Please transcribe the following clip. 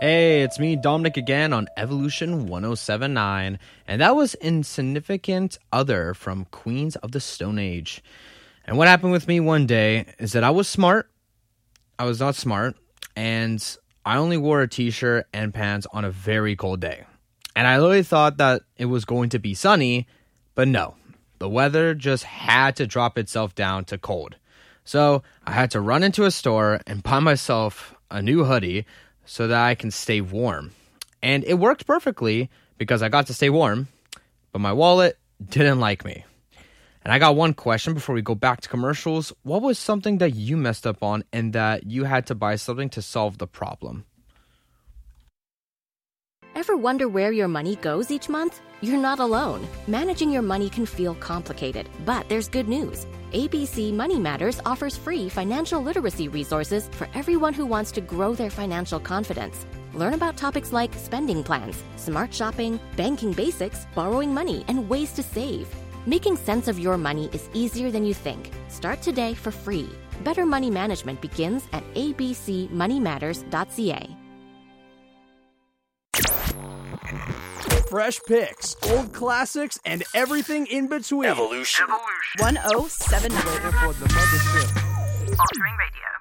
Hey, it's me, Dominic, again on Evolution 1079, and that was Insignificant Other from Queens of the Stone Age. And what happened with me one day is that I was smart, I was not smart, and I only wore a t-shirt and pants on a very cold day. And I literally thought that it was going to be sunny, but no, the weather just had to drop itself down to cold. So I had to run into a store and buy myself a new hoodie so that I can stay warm. And it worked perfectly because I got to stay warm, but my wallet didn't like me. And I got one question before we go back to commercials. What was something that you messed up on and that you had to buy something to solve the problem? Ever wonder where your money goes each month? You're not alone. Managing your money can feel complicated, but there's good news. ABC Money Matters offers free financial literacy resources for everyone who wants to grow their financial confidence. Learn about topics like spending plans, smart shopping, banking basics, borrowing money, and ways to save. Making sense of your money is easier than you think. Start today for free. Better money management begins at abcmoneymatters.ca. Fresh picks, old classics, and everything in between. Evolution. 1079. For the mothership. Altering Radio.